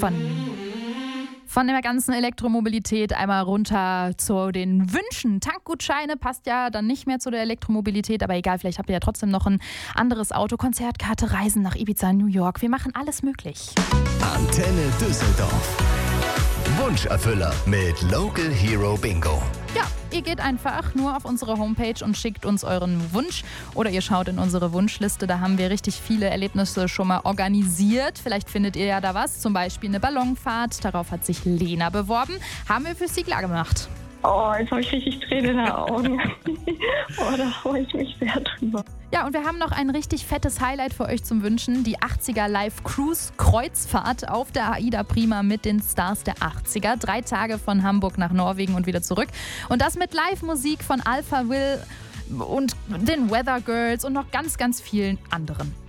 Von der ganzen Elektromobilität einmal runter zu den Wünschen. Tankgutscheine passt ja dann nicht mehr zu der Elektromobilität, aber egal, vielleicht habt ihr ja trotzdem noch ein anderes Auto. Konzertkarte, Reisen nach Ibiza, New York. Wir machen alles möglich. Antenne Düsseldorf. Wunscherfüller mit Local Hero Bingo. Ja, ihr geht einfach nur auf unsere Homepage und schickt uns euren Wunsch oder ihr schaut in unsere Wunschliste. Da haben wir richtig viele Erlebnisse schon mal organisiert. Vielleicht findet ihr ja da was, zum Beispiel eine Ballonfahrt. Darauf hat sich Lena beworben. Haben wir für sie klar gemacht. Oh, jetzt habe ich richtig Tränen in den Augen. Oh, da freue ich mich sehr drüber. Ja, und wir haben noch ein richtig fettes Highlight für euch zum Wünschen. Die 80er Live Cruise Kreuzfahrt auf der AIDA Prima mit den Stars der 80er. 3 Tage von Hamburg nach Norwegen und wieder zurück. Und das mit Live-Musik von Alpha Will und den Weather Girls und noch ganz, ganz vielen anderen.